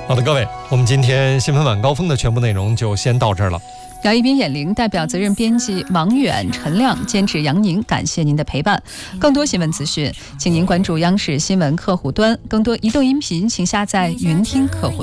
好的，各位，我们今天新闻晚高峰的全部内容就先到这儿了。 姚一斌、眼玲代表责任编辑王远、陈亮，监制杨宁，感谢您的陪伴。更多新闻资讯，请您关注央视新闻客户端，更多移动音频，请下载云听客户端。